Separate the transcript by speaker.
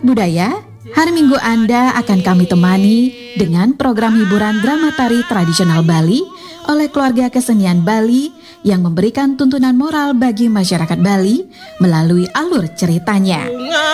Speaker 1: budaya, hari Minggu Anda akan kami temani dengan program hiburan drama tari tradisional Bali oleh keluarga kesenian Bali yang memberikan tuntunan moral bagi masyarakat Bali melalui alur ceritanya.